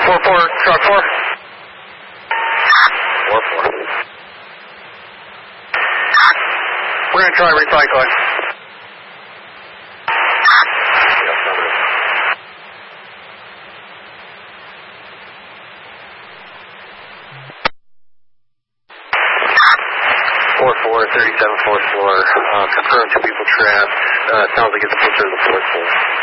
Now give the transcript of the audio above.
4-4, truck 4. 4-4. We're going to try recycling. Confirm 2 people trapped. Sounds like it's closer to the 4th floor.